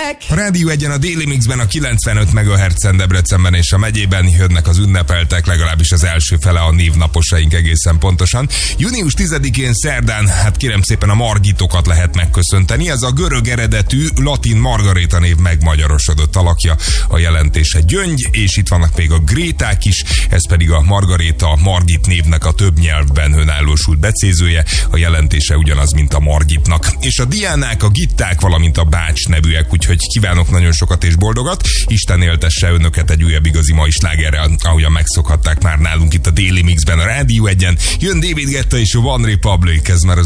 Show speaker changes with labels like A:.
A: A Rádió Egyen a Daily Mixben a 95 MHz-en Debrecenben és a megyében jönnek az ünnepeltek, legalábbis az első fele a névnaposaink egészen pontosan. Június 10-én szerdán, hát kérem szépen a Margitokat lehet megköszönteni. Ez a görög eredetű latin Margaréta név megmagyarosodott alakja, a jelentése gyöngy, és itt vannak még a Gréták is, ez pedig a Margaréta Margit névnek a több nyelvben önállósult becézője, a jelentése ugyanaz, mint a Margitnak. És a Diánák, a Gitták, valamint a Bács nevűek, úgyhogy kívánok nagyon sokat és boldogat. Isten éltesse önöket egy újabb igazi mai slágerrel, ahogyan megszokhatták már nálunk itt a Daily Mixben a Rádió Egyen. Jön David Guetta és a One Republic, ez már az